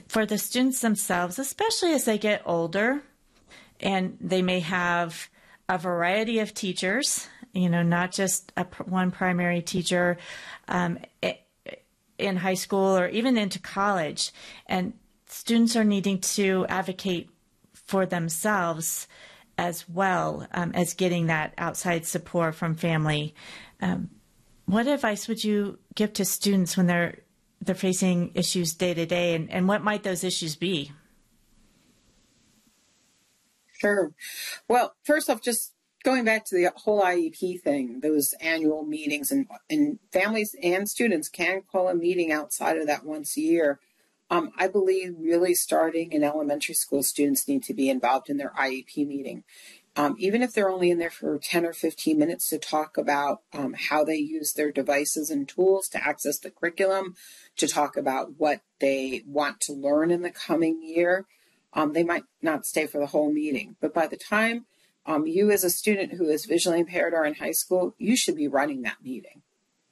for the students themselves, especially as they get older and they may have a variety of teachers, not just one primary teacher in high school or even into college. And students are needing to advocate for themselves as well as getting that outside support from family. What advice would you give to students when they're facing issues day to day, and what might those issues be? Sure. Well, first off, just going back to the whole IEP thing, those annual meetings, and families and students can call a meeting outside of that once a year. I believe really starting in elementary school, students need to be involved in their IEP meeting. Even if they're only in there for 10 or 15 minutes to talk about how they use their devices and tools to access the curriculum, to talk about what they want to learn in the coming year. They might not stay for the whole meeting, but by the time you as a student who is visually impaired are in high school, you should be running that meeting.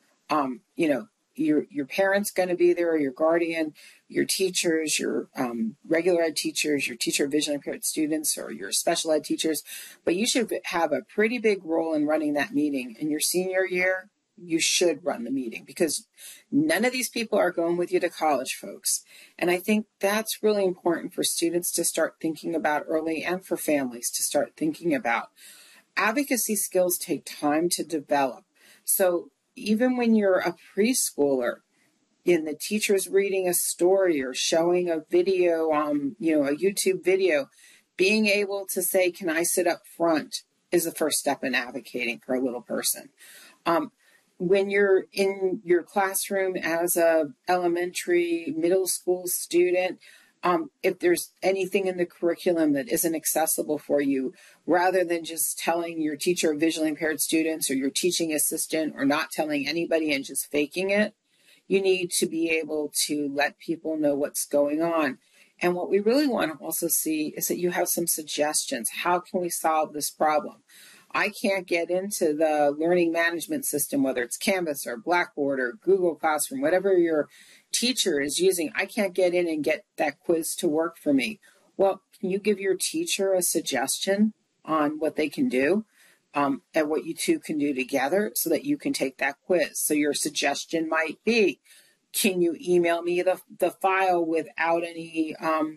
Your parent's going to be there, or your guardian, your teachers, your regular ed teachers, your teacher of visually impaired students, or your special ed teachers. But you should have a pretty big role in running that meeting. In your senior year, you should run the meeting, because none of these people are going with you to college, folks. And I think that's really important for students to start thinking about early, and for families to start thinking about. Advocacy skills take time to develop. So even when you're a preschooler, and the teacher's reading a story or showing a video, a YouTube video, being able to say, "Can I sit up front?" is the first step in advocating for a little person. When you're in your classroom as a elementary, middle school student, if there's anything in the curriculum that isn't accessible for you, rather than just telling your teacher of visually impaired students or your teaching assistant, or not telling anybody and just faking it, you need to be able to let people know what's going on. And what we really want to also see is that you have some suggestions. How can we solve this problem? I can't get into the learning management system, whether it's Canvas or Blackboard or Google Classroom, whatever your teacher is using. I can't get in and get that quiz to work for me. Well, can you give your teacher a suggestion on what they can do, and what you two can do together so that you can take that quiz? So your suggestion might be, can you email me the file without any,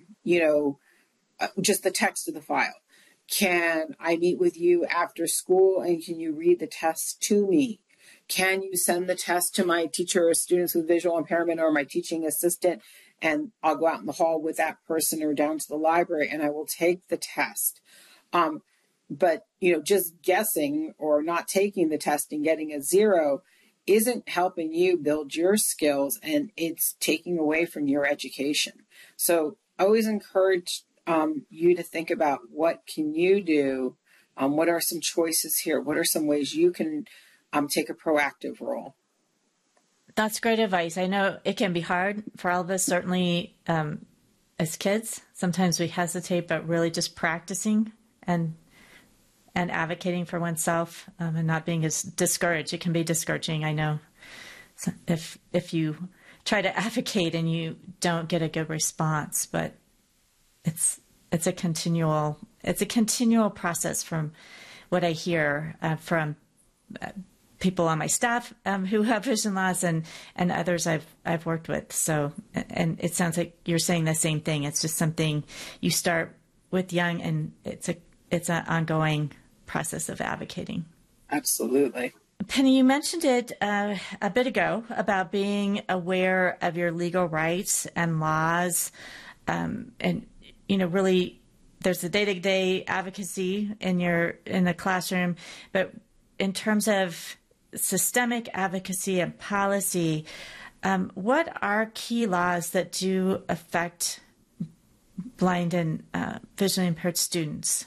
just the text of the file? Can I meet with you after school, and can you read the test to me? Can you send the test to my teacher or students with visual impairment, or my teaching assistant, and I'll go out in the hall with that person or down to the library and I will take the test? But just guessing or not taking the test and getting a 0 isn't helping you build your skills, and it's taking away from your education. So I always encourage you to think about, what can you do? What are some choices here? What are some ways you can take a proactive role? That's great advice. I know it can be hard for all of us, certainly as kids. Sometimes we hesitate, but really just practicing and advocating for oneself, and not being as discouraged. It can be discouraging, I know, if you try to advocate and you don't get a good response, but it's a continual process, from what I hear from people on my staff who have vision loss, and others I've worked with. So, and it sounds like you're saying the same thing. It's just something you start with young, and it's an ongoing process of advocating. Absolutely. Penny, you mentioned it a bit ago about being aware of your legal rights and laws, and really, there's the day-to-day advocacy in the classroom, but in terms of systemic advocacy and policy, what are key laws that do affect blind and visually impaired students?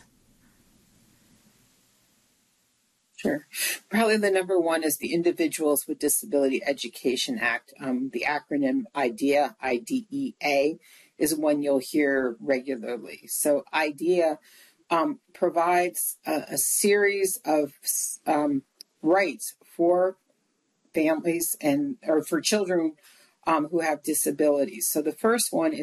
Sure. Probably the number one is the Individuals with Disability Education Act. The acronym IDEA, IDEA, is one you'll hear regularly. So IDEA provides a series of rights for families or for children who have disabilities. So the first one